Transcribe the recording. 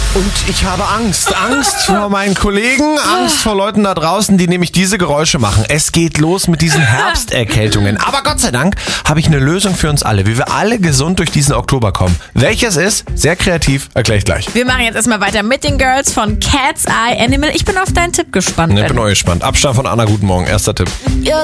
Und ich habe Angst. Angst vor meinen Kollegen, Angst vor Leuten da draußen, die nämlich diese Geräusche machen. Es geht los mit diesen Herbsterkältungen. Aber Gott sei Dank habe ich eine Lösung für uns alle, wie wir alle gesund durch diesen Oktober kommen. Welches ist? Sehr kreativ, erkläre ich gleich. Wir machen jetzt erstmal weiter mit den Girls von Cat's Eye Animal. Ich bin auf deinen Tipp gespannt. Ich bin auch gespannt. Abstand von Anna, guten Morgen. Erster Tipp.